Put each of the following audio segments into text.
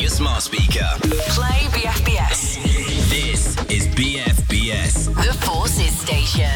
your smart speaker. Play BFBS. This is BFBS. The Forces Station.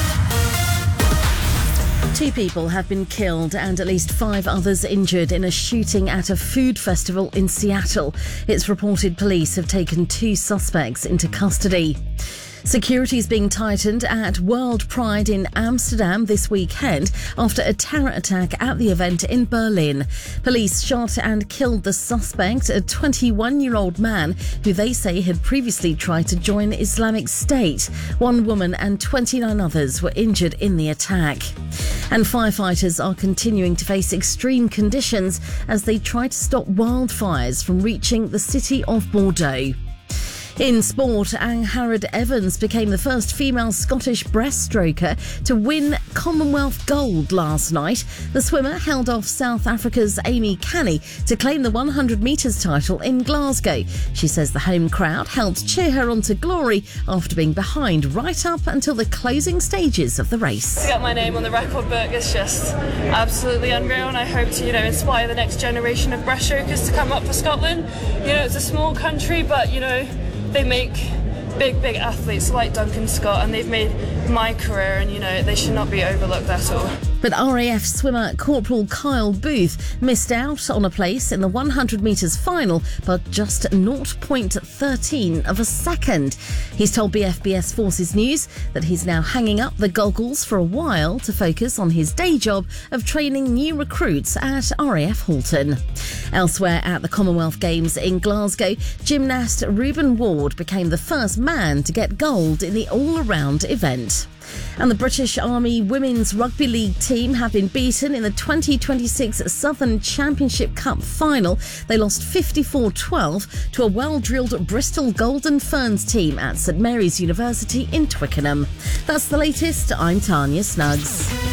2 people have been killed and at least 5 others injured in a shooting at a food festival in Seattle. It's reported police have taken 2 suspects into custody. Security is being tightened at World Pride in Amsterdam this weekend after a terror attack at the event in Berlin. Police shot and killed the suspect, a 21-year-old man who they say had previously tried to join Islamic State. 1 woman and 29 others were injured in the attack. And firefighters are continuing to face extreme conditions as they try to stop wildfires from reaching the city of Bordeaux. In sport, Angharad Evans became the first female Scottish breaststroker to win Commonwealth gold last night. The swimmer held off South Africa's Amy Canny to claim the 100 metres title in Glasgow. She says the home crowd helped cheer her on to glory after being behind right up until the closing stages of the race. To get my name on the record book is just absolutely unreal, and I hope to, inspire the next generation of breaststrokers to come up for Scotland. It's a small country, but, they make big athletes like Duncan Scott, and they've made my career, and they should not be overlooked at all. But RAF swimmer Corporal Kyle Booth missed out on a place in the 100 metres final, but just 0.13 of a second. He's told BFBS Forces News that he's now hanging up the goggles for a while to focus on his day job of training new recruits at RAF Halton. Elsewhere at the Commonwealth Games in Glasgow, gymnast Reuben Ward became the first man to get gold in the all-around event. And the British Army Women's Rugby League team have been beaten in the 2026 Southern Championship Cup final. They lost 54-12 to a well-drilled Bristol Golden Ferns team at St Mary's University in Twickenham. That's the latest. I'm Tanya Snuggs.